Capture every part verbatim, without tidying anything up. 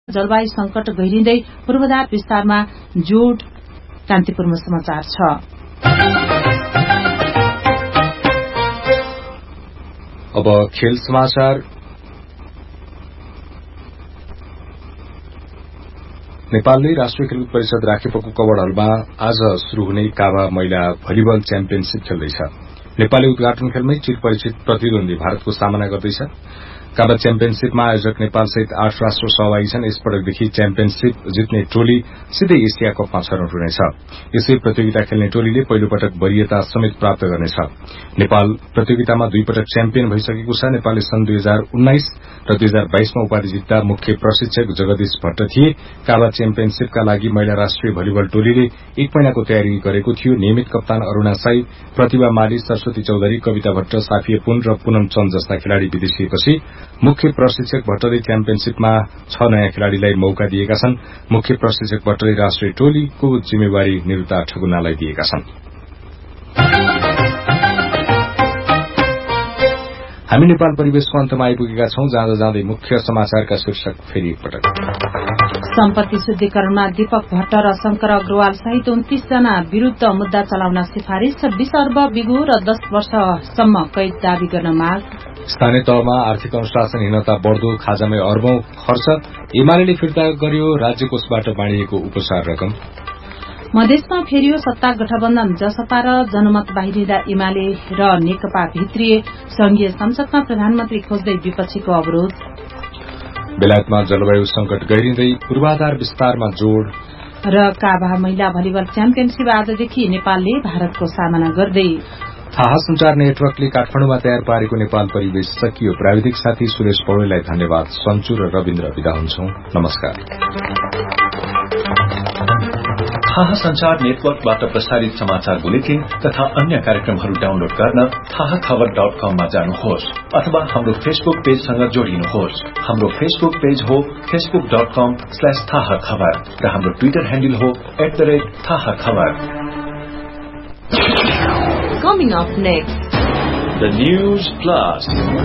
जलवायु संकट गहिरिँदै पूर्वाधार विस्तारमा जोड। कान्तिपुरमा समाचार छ। अब खेल समाचार। नेपालले राष्ट्रिय खेलकुद परिषद राखेपको कवडहरुमा आज शुरू हुने काभा महिला भलिबल च्याम्पियनशीप खेल्दैछ। नेपालले उद्घाटन खेलमै चिर परिचित प्रतिद्वन्दी भारतको सामना गर्दैछ। काभा च्याम्पियनशीपमा आयोजक नेपाल सहित आठ राष्ट्र सहभागी छन्। यसपटकदेखि च्याम्पियनशीप जित्ने टोली सिधै एसिया कपमा छनौट हुनेछ। यसै प्रतियोगिता खेल्ने टोलीले पहिलो पटक वरियता समेत प्राप्त गर्नेछ। नेपाल प्रतियोगितामा दुई पटक च्याम्पियन भइसकेको छ। नेपालले सन् दुई हजार उन्नाइस र दुई हजार बाइसमा उपाधि जित्दा मुख्य प्रशिक्षक जगदीश भट्ट थिए। काभा च्याम्पियनशीपका लागि महिला राष्ट्रिय भलिबल टोलीले एक महिनाको तयारी गरेको थियो। नियमित कप्तान अरूणा साई, प्रतिभा माली, सरस्वती चौधरी, कविता भट्ट, साफिया पुन र पूनम चन्द जस्ता खेलाड़ी विदेशिएपछि मुख्य प्रशिक्षक भट्टले च्याम्पियनशीपमा छ नयाँ खेलाड़ीलाई मौका दिएका छन्। मुख्य प्रशिक्षक भट्टले राष्ट्रिय टोलीको जिम्मेवारी निरुता ठगुनालाई दिएका छन्। हामी नेपाल परिवेशको अन्तमा आइपुगेका छौं। जाँदा जाँदै मुख्य समाचारका शीर्षक फेरि एकपटक। सम्पत्ति शुद्धिकरणमा दीपक भट्ट र शंकर अग्रवाल सहित उन्तीस जना विरूद्ध मुद्दा चलाउन सिफारिश। बीस अर्ब बिगु र दस वर्षसम्म कैद दावी गर्न माग। स्थानीय तहमा आर्थिक अनुशासनहीनता बढ़दो, खाजामै अर्बौं खर्च। एमाले फिर्ता गर्यो राज्य कोषबाट बाँडिएको उपचार रकम। मधेसमा फेरियो सत्ता गठबन्धन। जसपा र जनमत बाहिरिँदा एमाले र नेकपा भित्रिए। संघीय संसदमा प्रधानमन्त्री खोज्दै विपक्षीको अवरोध। बेलायतमा जलवायु संकट गहिरिँदै पूर्वाधार विस्तारमा जोड़। र काभा महिला भलिबल च्याम्पियनशीप आजदेखि नेपालले भारतको सामना गर्दै। थाहा संचार नेटवर्कले काठमाडौँमा तयार पारेको नेपाल परिवेश सकियो। प्राविधिक साथी सुरेश पौडेललाई धन्यवाद। सन्चु र रविन्द्र विदा हुन्छौं। नमस्कार। थाहा संचार नेटवर्कबाट प्रसारित समाचार बुलेटिन तथा अन्य कार्यक्रमहरू डाउनलोड गर्न थाहा खबर डट कममा जानुहोस् अथवा हाम्रो फेसबुक पेजसँग जोडिनुहोस्। हाम्रो फेसबुक पेज हो फेसबुक डट कम स्ल्याश थाहा खबर र हाम्रो ट्विटर ह्यान्डल हो एट द रेट थाहा खबर। Coming up next, The News Plus.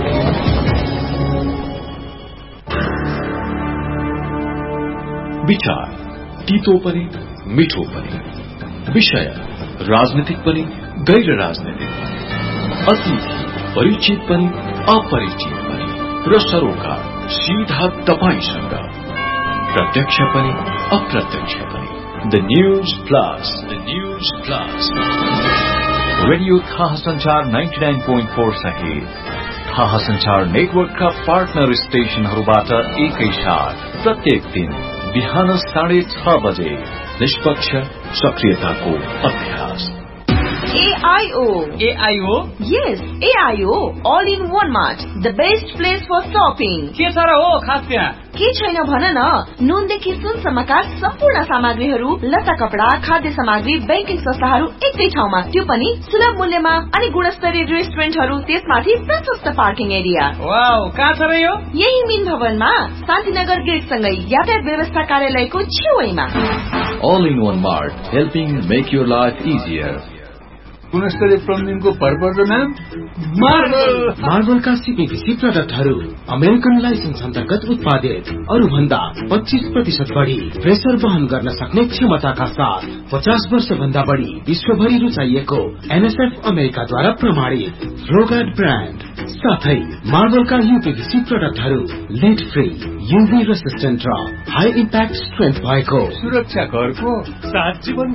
विचार तीतो पनि मिठो पनि, विषय राजनीतिक पनि गैर राजनीतिक, अतिथि परिचित पनि अपरिचित पनि र सरोकार सीधा तपाईसँग, प्रत्यक्ष पनि अप्रत्यक्ष पनि। The News Plus. The News Plus. Radio थाहा संचार निन्यानब्बे पोइन्ट चार सहित थाहा संचार नेटवर्कका पार्टनर स्टेशनहरूबाट एकैसाथ प्रत्येक दिन बिहान साढे छ बजे निष्पक्ष सक्रियताको अभ्यास। A I O. A I O? Yes, A I O. All in one mart. The best place for shopping. के छ र हो खास त्यहाँ? के छैन भन न। नुनदेखि सुनसम्मका सम्पूर्ण सामग्रीहरू, लत्ता कपडा, खाद्य सामग्री, बैंकिङ संस्थाहरू एकै ठाउँमा, त्यो पनि सुलभ मूल्यमा। अनि गुणस्तरीय रेस्टुरेन्टहरू, त्यसमाथि प्रशस्त पार्किङ एरिया। वाउ, कहाँ छ र यो? यही मिन भवनमा शान्तिनगर गेटसँगै यातायात व्यवस्था कार्यालयको छेउमा। All in one mart, helping make your life easier. गुणस्तरीय प्लम्बिङको भरपर्दो नाम मार्बल। मार्बलका सीपीभीसी प्रडक्टहरू अमेरिकन लाइसेन्स अन्तर्गत उत्पादित, अरू भन्दा पच्चीस प्रतिशत बढ़ी प्रेसर वहन गर्न सक्ने क्षमताका साथ पचास वर्ष भन्दा बढ़ी विश्वभरि रुचाइएको एनएसएफ अमेरिकाद्वारा प्रमाणित रोगार्ड ब्रान्ड, साथै मार्बलका यूपीभीसी प्रडक्टहरू लिड फ्री, यूभी रेसिस्टेन्ट र हाई इम्प्याक्ट स्ट्रेन्थ भएको सुरक्षा घरको साथ जीवन।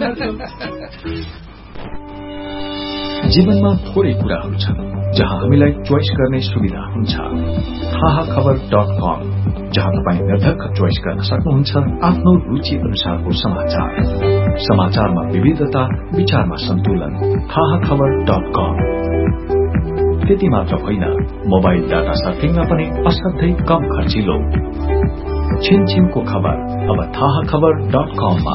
जीवनमा थोरै कुराहरू छन् जहाँ हामीलाई चोइस गर्ने सुविधा हुन्छ। थाहा खबर डट कम, जहाँ तपाईँ निर्धक्क चोइस गर्न सक्नुहुन्छ आफ्नो रुचि अनुसारको समाचार। समाचारमा विविधता, विचारमा सन्तुलन। थाहा खबर डट कम। त्यति मात्र होइन, मोबाइल डाटा सर्फिङमा पनि असाध्यै कम खर्चिलो। छिनछिनको खबर अब थाहा खबर डट कममा।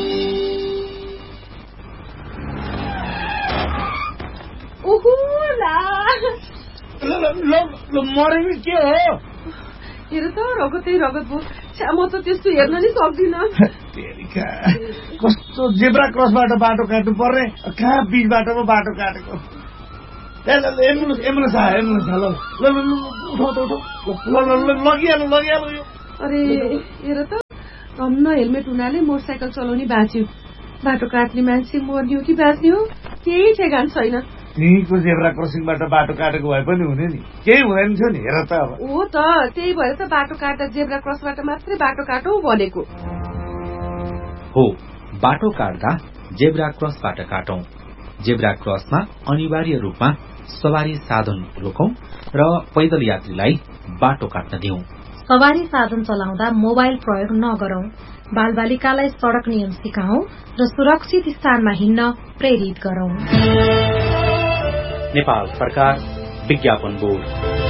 मरेको के हो? हेर त रगतै रगत भयो। म त त्यस्तो हेर्न नि सक्दिन। कस्तो जेब्रा क्रसबाट बाटो काट्नु पर्ने, कहाँ बीच बाटोमा बाटो काटेको। एम्बुलेन्स एम्बुलेन्स आयो, एम्बुलेन्स आयो। ल ल ल लगिहाल्नु लगिहाल्नु यो। अरे हेर त अन्न हेलमेट हुनाले मोटरसाइकल चलाउने बाँच्यो, बाटो काट्ने मान्छे मर्ने हो कि बाँच्ने हो केही ठेगान छैन। त्यहीँको जेब्रा क्रसिङबाट बाटो काटेको भए पनि हुने नि, केही हुँदैन थियो नि। हेर त अब हो त, त्यही भएर त बाटो काट्दा जेब्रा क्रसबाट मात्रै बाटो काटौ भनेको हो। बाटो काट्दा जेब्रा क्रसबाट काटौं। जेब्रा क्रसमा अनिवार्य रूपमा सवारी साधन रोकौं र पैदल यात्रीलाई बाटो काट्न दिउँ। सवारी साधन चलाउँदा मोबाइल प्रयोग नगरौं। बालबालिकालाई सड़क नियम सिकाउँ र सुरक्षित स्थानमा हिँड्न प्रेरित गरौं। नेपाल सरकार, विज्ञापन बोर्ड।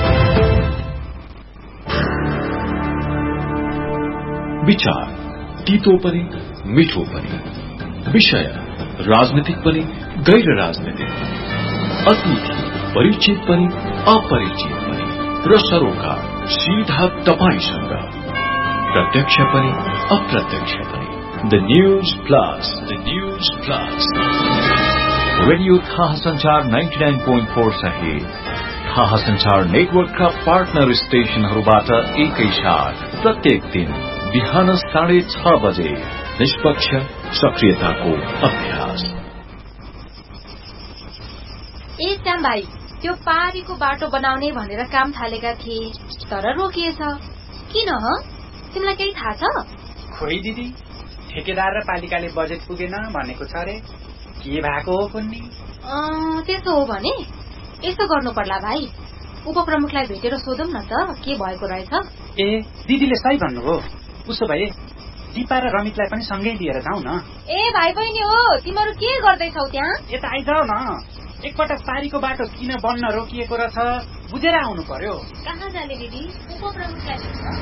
विचार तीतो पनि मिठो पनि, विषय राजनीतिक पनि गैर राजनीतिक, अतिथि परिचित पनि अपरिचित पनि र सरोकार सीधा तपाईसँग, प्रत्यक्ष पनि अप्रत्यक्ष पनि। The news plus, the news plus. Radio थाहा संचार नाइन्टी नाइन पोइन्ट फोर सहित थाहा संचार नेटवर्कका पार्टनर स्टेशनहरूबाट एकैसाथ प्रत्येक दिन बिहान साढे छ बजे निष्पक्ष सक्रियताको अभ्यास। ए श्याम भाइ, त्यो पारीको बाटो बनाउने भनेर काम थालेका थिए तर रोकिएछ। किन ह? तिमीलाई केही थाहा छ? खोइ दिदी, ठेकेदार र पालिकाले बजेट पुगेन भनेको छ रे। के भएको हो कुन्नी? त्यसो हो भने यसो गर्नु पर्ला भाइ, उपप्रमुखलाई भेटेर सोधौं न त के भएको रहेछ। ए दिदीले सही भन्नुभयो। उसो भए दिपा र रमितलाई पनि सँगै लिएर जाउँ न। ए भाइ बहिनी हो, तिमीहरू के गर्दैछौ त्यहाँ? यता आइजाऊ न। एकपटक पारीको बाटो किन बन्न रोकिएको रहेछ बुझेर आउनु पर्यो। कहाँ जाने दिदी? उपप्रमुखलाई।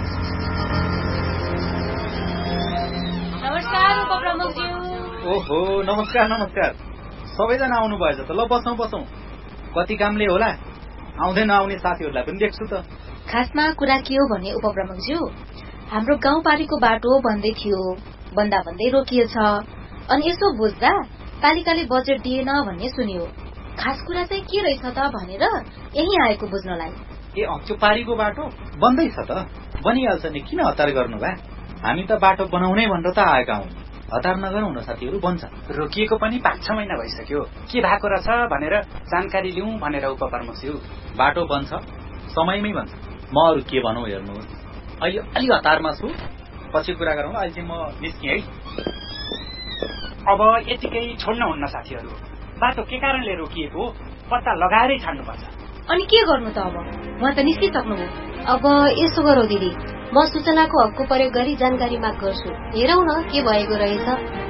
नमस्कार उपप्रमुखज्यू। ओहो नमस्कार नमस्कार। सबैजना आउनु भएछ त। ल बसौं बसौं। कति कामले होला, आउँदै नआउने साथीहरूलाई पनि देख्छु त। खासमा कुरा के हो भने उपप्रमुखज्यू, हाम्रो गाउँपारीको बाटो भन्दै थियो, बन्दा भन्दै रोकिएछ। अनि यसो बुझ्दा पालिकाले बजेट दिएन भन्ने सुनियो। खास कुरा चाहिँ के रहेछ त भनेर यही आएको बुझ्नलाई। ए त्यो पारीको बाटो बन्दैछ त। बनिहाल्छ नि, किन हतार गर्नु भए? हामी त बाटो बनाउनै भनेर त आएका हौं। हतार नगरौं न साथीहरू, बन्छ। रोकिएको पनि पाँच छ महिना भइसक्यो। के भएको रहेछ भनेर जानकारी लिउँ भनेर उपप्रमुखज्यू। बाटो बन्छ, समयमै बन्छ। म अरू के भनौं हेर्नुहोस्, अहिले अलि हतारमा छु, पछि कुरा गरौँ। अहिले चाहिँ म निस्केँ है। अब यतिकै छोड्न हुन्न साथीहरू। बाटो के कारणले रोकिएको पत्ता लगाएरै छाड्नुपर्छ। अनि के गर्नु त अब? उहाँ त निस्किसक्नुभयो। अब यसो गरौ दिदी, म सूचनाको हकको प्रयोग गरी जानकारी माग गर्छु। हेरौं न के भएको रहेछ।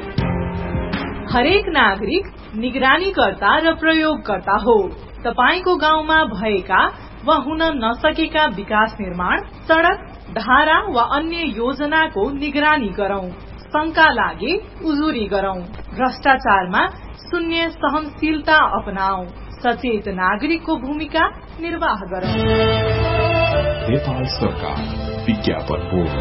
हरेक नागरिक निगरानीकर्ता र प्रयोगकर्ता हो। तपाईको गाउँमा भएका वा हुन नसकेका विकास निर्माण, सड़क, धारा वा अन्य योजनाको निगरानी गरौं। शंका लागे उजुरी गरौं। भ्रष्टाचारमा शून्य सहनशीलता अपनाऊ। सचेत नागरिकको भूमिका निर्वाह गरौं। नेपाल सरकार, विज्ञापन बोर्ड।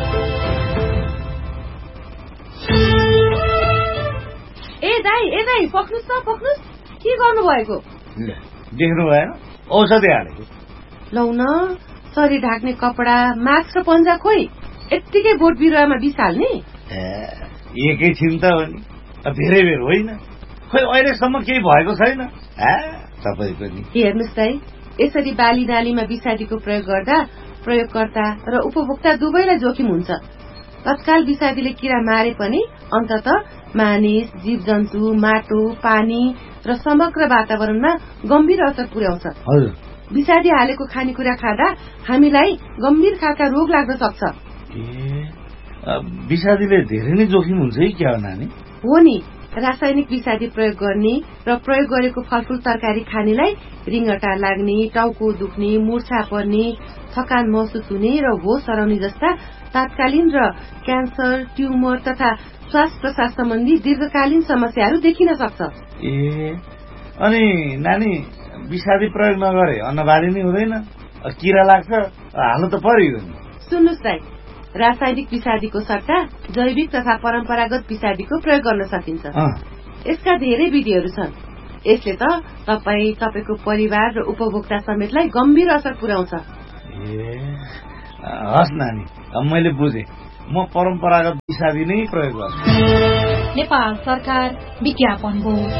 ए दाई ए दाई पक्नुस् त पक्नुस्। के गर्नु भएको? देख्नु भएन, औषधि हालेको। लौ न, शरीर ढाक्ने कपडा, मास्क र पन्जा खोइ यत्तिकै बोट बिरुवामा बिसाल्ने। एकैछिन त हो नि, धेरै बेर होइन। खोइ अहिलेसम्म केही भएको छैन। तपाईको नि हेर्नुहोस् दाई, यसरी बाली नालीमा विषादीको प्रयोग गर्दा प्रयोगकर्ता र उपभोक्ता दुवैलाई जोखिम हुन्छ। तत्काल विषादीले किरा मारे पनि अन्तत मानिस, जीव जन्तु, माटो, पानी र समग्र वातावरणमा गम्भीर असर पुर्याउँछ। विषादी हालेको खानेकुरा खाँदा हामीलाई गम्भीर खालका रोग लाग्न सक्छ। विषादीले धेरै नै जोखिम हुन्छ है क्या नानी? हो नि, रासायनिक विषादी प्रयोग गर्ने र प्रयोग गरेको फलफूल तरकारी खानेलाई रिङ्गटा लाग्ने, टाउको दुख्ने, मूर्छा पर्ने, थकान महसुस हुने र होस हराउने जस्ता तात्कालीन र क्यान्सर, ट्युमर तथा श्वास प्रश्वास सम्बन्धी दीर्घकालीन समस्याहरू देखिन सक्छ। ए अनि नानी, विषादी प्रयोग नगरे अन्नबाली नै हुँदैन, किरा लाग्छ, हाल्नु त पर्यो नि। सुन्नुहोस् दाइ, रासायनिक विषादीको सट्टा जैविक तथा परम्परागत विषादीको प्रयोग गर्न सकिन्छ। यसका धेरै विधिहरू छन्। यसले त तपाई, तपाईको परिवार र उपभोक्ता समेतलाई गम्भीर असर पुर्याउँछ। ए हस् नानी, मैले बुझे। म परम्परागत विषादी नै प्रयोग गर्छु। नेपाल सरकार विज्ञापन बोर्ड।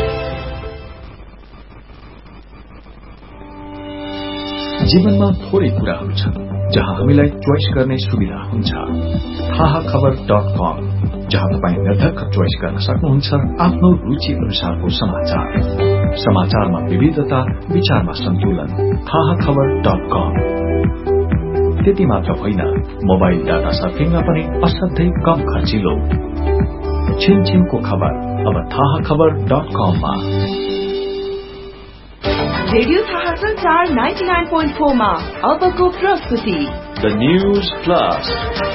जीवनमा थोरै कुराहरू छन् जहाँ हामीलाई चोइस गर्ने सुविधा हुन्छ। थाहा खबर डट कम, जहाँ तपाईँ निर्धक्क चोइस गर्न सक्नुहुन्छ आफ्नो रुचि अनुसारको समाचार। समाचारमा विविधता, विचारमा सन्तुलन। थाहा खबर डट कम। त्यति मात्र होइन, मोबाइल डाटा सर्फिङमा पनि असाध्यै कम खर्चिलो। छिनछिनको खबर अब थाहा खबर डट कममा। रेडियो थाहा संचार नाइन्टी नाइन पोइन्ट फोर मा अबको प्रस्तुति द न्यूज प्लस।